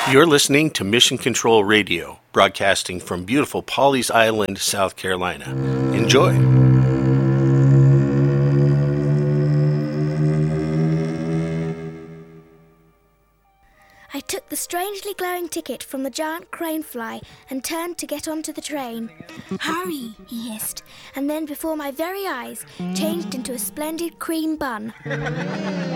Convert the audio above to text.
You're listening to Mission Control Radio, broadcasting from beautiful Pawleys Island, South Carolina. Enjoy. I took the strangely glowing ticket from the giant crane fly and turned to get onto the train. "Hurry," he hissed, and then before my very eyes changed into a splendid cream bun.